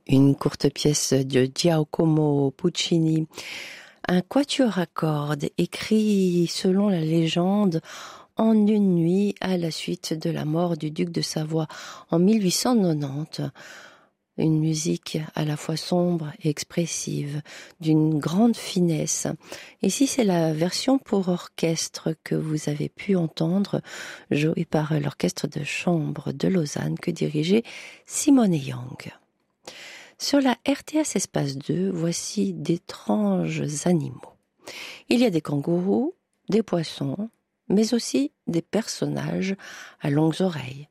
Une courte pièce de Giacomo Puccini, un quatuor à cordes écrit selon la légende en une nuit à la suite de la mort du duc de Savoie en 1890. Une musique à la fois sombre et expressive, d'une grande finesse. Ici, c'est la version pour orchestre que vous avez pu entendre, jouée par l'orchestre de chambre de Lausanne que dirigeait Simone Young. Sur la RTS Espace 2, voici d'étranges animaux. Il y a des kangourous, des poissons, mais aussi des personnages à longues oreilles.